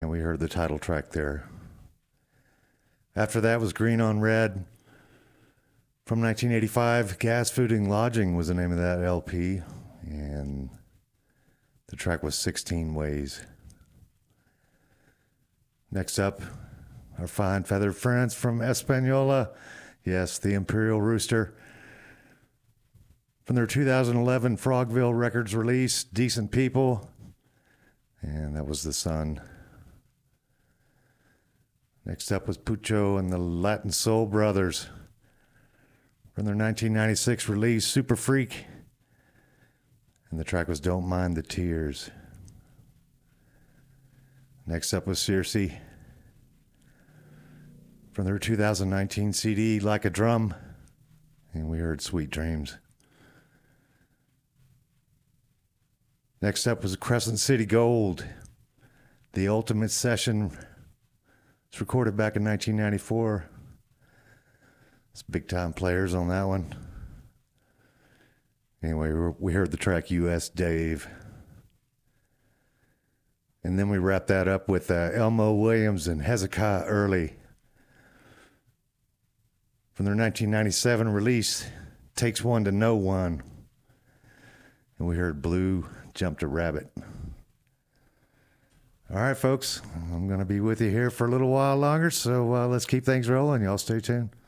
And we heard the title track there. After that was Green on Red. From 1985, Gas, Food, and Lodging was the name of that LP. And the track was 16 Ways. Next up, our fine feathered friends from Espanola. Yes, the Imperial Rooster. From their 2011 Frogville Records release, Decent People. And that was The Sun. Next up was Pucho and the Latin Soul Brothers. From their 1996 release, Super Freak. And the track was Don't Mind the Tears. Next up was Circe. From their 2019 CD, Like a Drum. And we heard Sweet Dreams. Next up was Crescent City Gold. The Ultimate Session. It's recorded back in 1994. It's big time players on that one. Anyway, we heard the track US Dave. And then we wrapped that up with Elmo Williams and Hezekiah Early. From their 1997 release, Takes One to Know One. And we heard Blue Jumped a Rabbit. All right, folks, I'm going to be with you here for a little while longer, so let's keep things rolling. Y'all stay tuned.